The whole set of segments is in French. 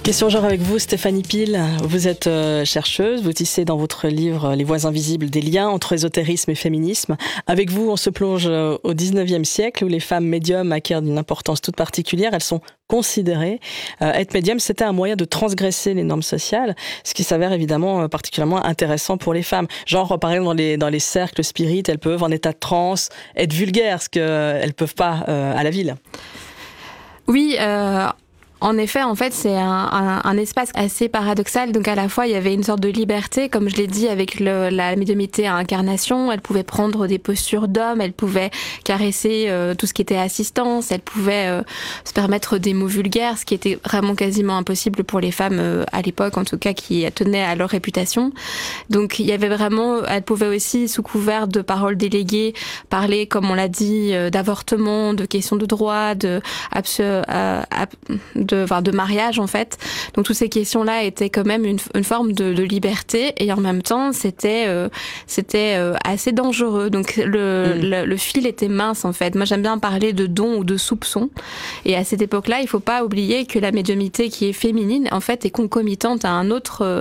Question genre avec vous, Stéphanie Pile. Vous êtes chercheuse, vous tissez dans votre livre Les voies invisibles des liens entre ésotérisme et féminisme. Avec vous, on se plonge au 19e siècle où les femmes médiums acquièrent une importance toute particulière. Elles sont considérées. Être médium, c'était un moyen de transgresser les normes sociales, ce qui s'avère évidemment particulièrement intéressant pour les femmes. Genre, par exemple, dans les cercles spirites, elles peuvent, en état de transe, être vulgaires, ce qu'elles ne peuvent pas à la ville. Oui, en effet, c'est un espace assez paradoxal. Donc à la fois, il y avait une sorte de liberté, comme je l'ai dit, avec la médiumnité à incarnation. Elle pouvait prendre des postures d'homme, elle pouvait caresser tout ce qui était assistance, elle pouvait se permettre des mots vulgaires, ce qui était vraiment quasiment impossible pour les femmes à l'époque, en tout cas, qui tenaient à leur réputation. Donc il y avait vraiment, elle pouvait aussi, sous couvert de paroles déléguées, parler, comme on l'a dit, d'avortement, de questions de droit, de mariage en fait. Donc toutes ces questions-là étaient quand même une forme de liberté et en même temps c'était assez dangereux. Donc le fil était mince en fait. Moi j'aime bien parler de don ou de soupçon. Et à cette époque-là, il faut pas oublier que la médiumnité qui est féminine en fait est concomitante à une autre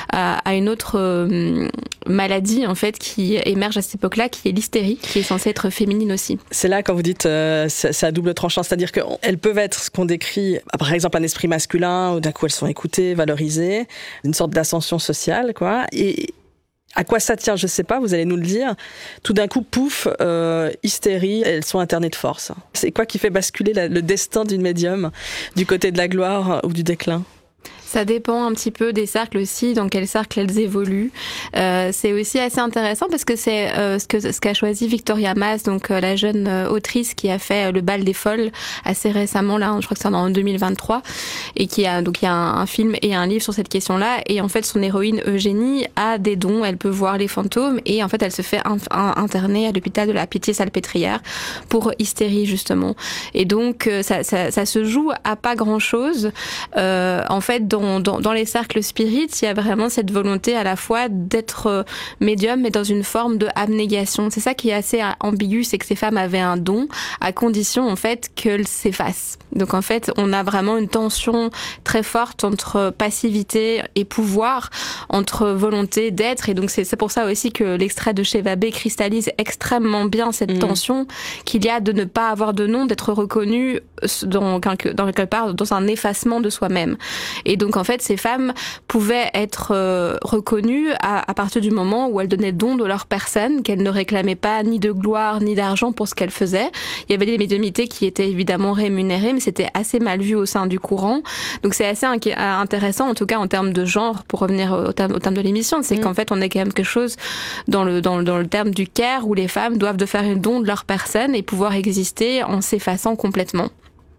maladie en fait qui émerge à cette époque-là, qui est l'hystérie, qui est censée être féminine aussi. C'est là quand vous dites c'est à double tranchant, c'est-à-dire qu'elles peuvent être ce qu'on décrit, par exemple un esprit masculin, où d'un coup elles sont écoutées, valorisées, une sorte d'ascension sociale, quoi. Et à quoi ça tient, je sais pas, vous allez nous le dire. Tout d'un coup, pouf, hystérie, elles sont internées de force. C'est quoi qui fait basculer le destin d'une médium du côté de la gloire ou du déclin ? Ça dépend un petit peu des cercles aussi, dans quel cercle elles évoluent. C'est aussi assez intéressant parce que c'est ce qu'a choisi Victoria Mas, donc la jeune autrice qui a fait Le bal des folles assez récemment, là, je crois que c'est en 2023, et il y a un film et un livre sur cette question-là. Et en fait, son héroïne Eugénie a des dons, elle peut voir les fantômes et en fait, elle se fait interner à l'hôpital de la Pitié-Salpêtrière pour hystérie justement. Et donc, ça se joue à pas grand-chose. En fait, dans les cercles spirites, il y a vraiment cette volonté à la fois d'être médium, mais dans une forme de abnégation. C'est ça qui est assez ambigu, c'est que ces femmes avaient un don, à condition en fait qu'elles s'effacent. Donc en fait, on a vraiment une tension très forte entre passivité et pouvoir, entre volonté d'être. Et donc c'est pour ça aussi que l'extrait de chez Vabé cristallise extrêmement bien cette tension qu'il y a de ne pas avoir de nom, d'être reconnu dans quelque part dans un effacement de soi-même. Et donc en fait, ces femmes pouvaient être reconnues à partir du moment où elles donnaient don de leur personne, qu'elles ne réclamaient pas ni de gloire ni d'argent pour ce qu'elles faisaient. Il y avait des médiumnités qui étaient évidemment rémunérées, mais c'était assez mal vu au sein du courant. Donc c'est assez intéressant, en tout cas en termes de genre, pour revenir au terme de l'émission, c'est qu'en fait on est quand même quelque chose dans le terme du care où les femmes doivent de faire un don de leur personne et pouvoir exister en s'effaçant complètement.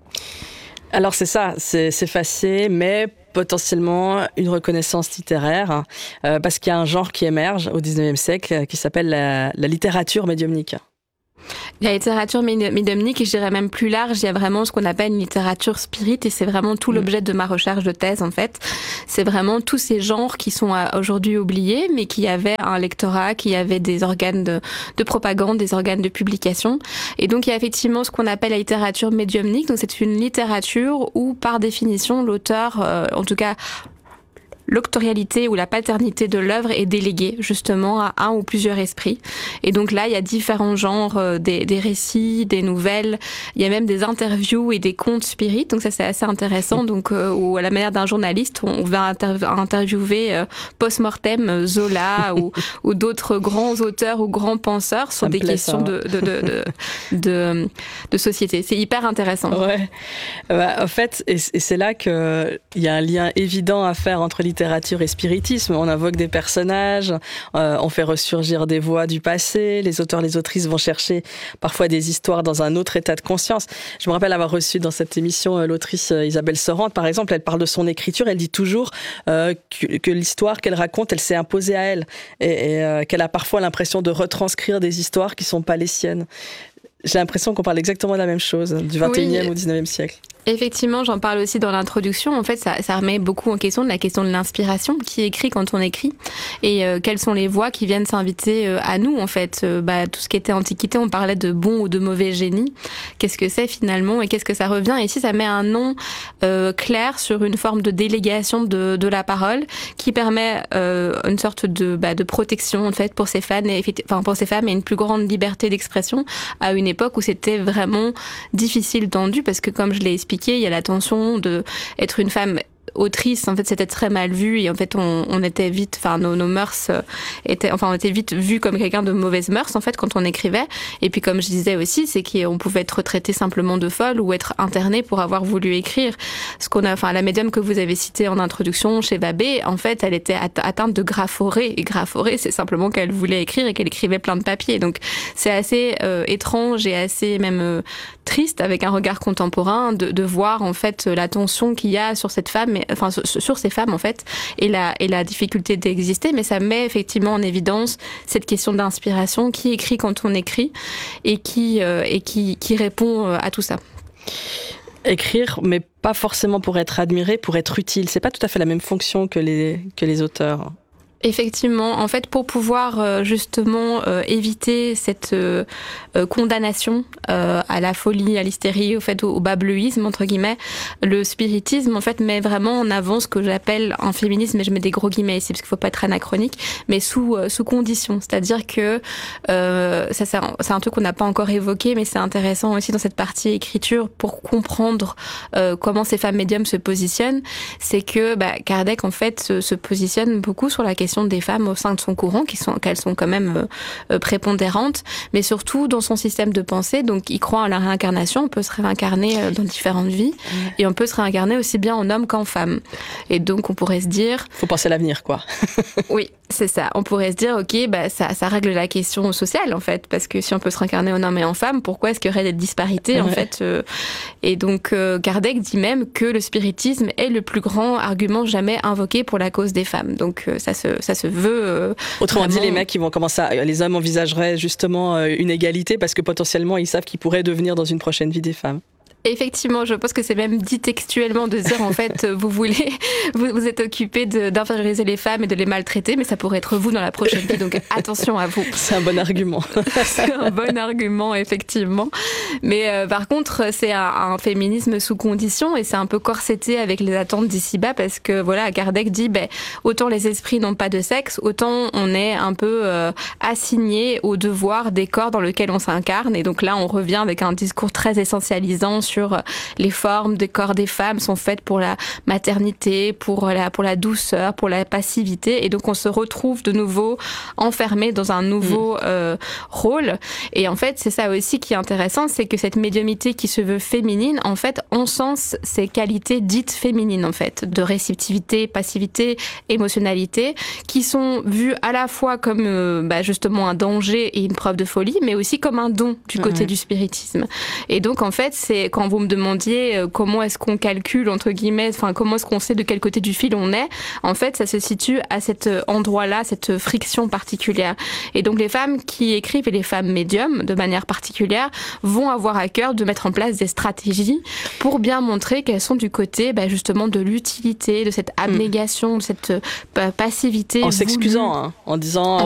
Alors c'est ça, c'est s'effacer, mais potentiellement une reconnaissance littéraire, parce qu'il y a un genre qui émerge au 19e siècle qui s'appelle la littérature médiumnique. La littérature médiumnique, et je dirais même plus large, il y a vraiment ce qu'on appelle une littérature spirit, et c'est vraiment tout l'objet de ma recherche de thèse en fait. C'est vraiment tous ces genres qui sont aujourd'hui oubliés, mais qui avaient un lectorat, qui avaient des organes de propagande, des organes de publication. Et donc il y a effectivement ce qu'on appelle la littérature médiumnique, donc c'est une littérature où par définition l'auteur, en tout cas l'auctorialité ou la paternité de l'œuvre est déléguée justement à un ou plusieurs esprits. Et donc là, il y a différents genres, des récits, des nouvelles, il y a même des interviews et des contes spirites. Donc ça, c'est assez intéressant. Donc, où à la manière d'un journaliste, on va interviewer post-mortem Zola ou d'autres grands auteurs ou grands penseurs sur des questions de société. C'est hyper intéressant. Ouais. En fait, et c'est là qu'il y a un lien évident à faire entre littérature et spiritisme. On invoque des personnages, on fait ressurgir des voix du passé, les auteurs, les autrices vont chercher parfois des histoires dans un autre état de conscience. Je me rappelle avoir reçu dans cette émission l'autrice Isabelle Sorante, par exemple, elle parle de son écriture, elle dit toujours que l'histoire qu'elle raconte, elle s'est imposée à elle et qu'elle a parfois l'impression de retranscrire des histoires qui sont pas les siennes. J'ai l'impression qu'on parle exactement de la même chose, du 21e au 19e siècle. Effectivement, j'en parle aussi dans l'introduction. En fait, ça remet beaucoup en question la question de l'inspiration. Qui écrit quand on écrit? Et quelles sont les voix qui viennent s'inviter à nous, en fait? Tout ce qui était Antiquité, on parlait de bon ou de mauvais génie. Qu'est-ce que c'est finalement et qu'est-ce que ça revient? Et ici, ça met un nom clair sur une forme de délégation de la parole qui permet une sorte de protection, en fait, pour ces femmes et une plus grande liberté d'expression à une époque où c'était vraiment difficile, tendu, parce que comme je l'ai expliqué, il y a la tension de être une femme autrice. En fait, c'était très mal vu et en fait, on était vite, nos mœurs on était vite vu comme quelqu'un de mauvaise mœurs, en fait, quand on écrivait. Et puis, comme je disais aussi, c'est qu'on pouvait être traité simplement de folle ou être interné pour avoir voulu écrire. La médium que vous avez citée en introduction chez Babet, en fait, elle était atteinte de graphorée. Et graphorée, c'est simplement qu'elle voulait écrire et qu'elle écrivait plein de papiers. Donc, c'est assez étrange et assez même triste avec un regard contemporain de voir, en fait, la tension qu'il y a sur cette femme, sur ces femmes, en fait, et la difficulté d'exister. Mais ça met effectivement en évidence cette question d'inspiration, qui écrit quand on écrit et qui répond à tout ça. Écrire, mais pas forcément pour être admiré, pour être utile. C'est pas tout à fait la même fonction que les auteurs. Effectivement, en fait, pour pouvoir justement éviter cette condamnation à la folie, à l'hystérie, au bas-bleuisme, entre guillemets, le spiritisme, en fait, met vraiment en avant ce que j'appelle un féminisme, et je mets des gros guillemets ici parce qu'il faut pas être anachronique, mais sous condition. C'est-à-dire que c'est un truc qu'on n'a pas encore évoqué, mais c'est intéressant aussi dans cette partie écriture pour comprendre comment ces femmes médiums se positionnent. C'est que Kardec, en fait, se positionne beaucoup sur la question des femmes au sein de son courant, qu'elles sont quand même prépondérantes, mais surtout dans son système de pensée. Donc, il croit en la réincarnation. On peut se réincarner dans différentes vies, et on peut se réincarner aussi bien en homme qu'en femme. Et donc, on pourrait se dire... Faut penser à l'avenir, quoi. Oui, c'est ça. On pourrait se dire, ok, ça règle la question sociale, en fait, parce que si on peut se réincarner en homme et en femme, pourquoi est-ce qu'il y aurait des disparités, en fait Et donc, Kardec dit même que le spiritisme est le plus grand argument jamais invoqué pour la cause des femmes. Donc, ça se veut... Autrement dit, les mecs, ils vont commencer les hommes envisageraient justement une égalité parce que potentiellement, ils savent qu'ils pourraient devenir dans une prochaine vie des femmes. Effectivement, je pense que c'est même dit textuellement de dire, en fait, vous êtes occupé d'inférioriser les femmes et de les maltraiter, mais ça pourrait être vous dans la prochaine vie, donc attention à vous. C'est un bon argument. C'est un bon argument, effectivement. Mais par contre, c'est un féminisme sous condition, et c'est un peu corseté avec les attentes d'ici-bas, parce que voilà, Kardec dit, autant les esprits n'ont pas de sexe, autant on est un peu assigné au devoir des corps dans lesquels on s'incarne, et donc là, on revient avec un discours très essentialisant sur les formes des corps des femmes sont faites pour la maternité, pour la douceur, pour la passivité, et donc on se retrouve de nouveau enfermé dans un nouveau rôle. Et en fait, c'est ça aussi qui est intéressant, c'est que cette médiumnité qui se veut féminine, en fait, encense ces qualités dites féminines, en fait, de réceptivité, passivité, émotionnalité, qui sont vues à la fois comme justement un danger et une preuve de folie, mais aussi comme un don du côté du spiritisme. Et donc, en fait, c'est quand vous me demandiez comment est-ce qu'on calcule, entre guillemets, comment est-ce qu'on sait de quel côté du fil on est, en fait, ça se situe à cet endroit-là, cette friction particulière. Et donc, les femmes qui écrivent et les femmes médiums, de manière particulière, vont avoir à cœur de mettre en place des stratégies pour bien montrer qu'elles sont du côté, justement, de l'utilité, de cette abnégation, de cette passivité. En s'excusant, en disant,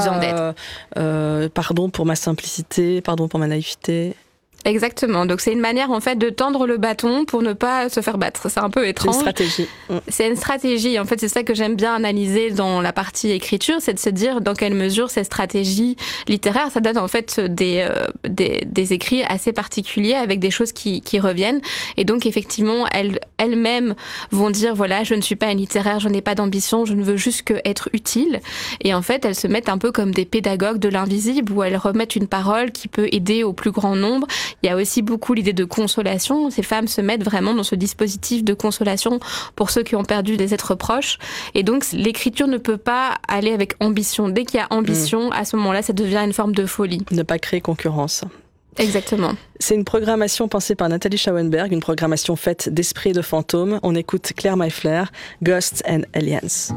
pardon pour ma simplicité, pardon pour ma naïveté. Exactement. Donc c'est une manière en fait de tendre le bâton pour ne pas se faire battre. C'est un peu étrange. C'est une stratégie. C'est une stratégie. En fait, c'est ça que j'aime bien analyser dans la partie écriture, c'est de se dire dans quelle mesure ces stratégies littéraires, ça donne en fait des écrits assez particuliers avec des choses qui reviennent. Et donc effectivement, elles-mêmes vont dire voilà, je ne suis pas une littéraire, je n'ai pas d'ambition, je ne veux juste que être utile. Et en fait, elles se mettent un peu comme des pédagogues de l'invisible où elles remettent une parole qui peut aider au plus grand nombre. Il y a aussi beaucoup l'idée de consolation. Ces femmes se mettent vraiment dans ce dispositif de consolation pour ceux qui ont perdu des êtres proches. Et donc, l'écriture ne peut pas aller avec ambition. Dès qu'il y a ambition, à ce moment-là, ça devient une forme de folie. Ne pas créer concurrence. Exactement. C'est une programmation pensée par Nathalie Schauenberg, une programmation faite d'esprits et de fantômes. On écoute Claire Mayfler, Ghosts and Aliens.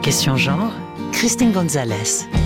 Question genre, Christine Gonzalez.